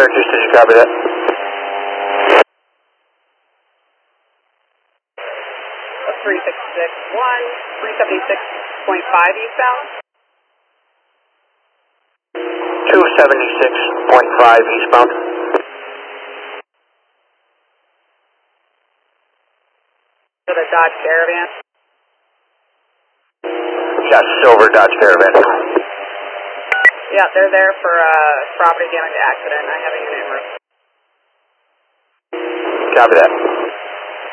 Syracuse, did you copy that? A 3661, 376.5 eastbound. 276.5 eastbound. To the Dodge Caravan. Yeah, silver Dodge Caravan. Yeah, they're there for property damage accident. I have a unit in route. Copy that.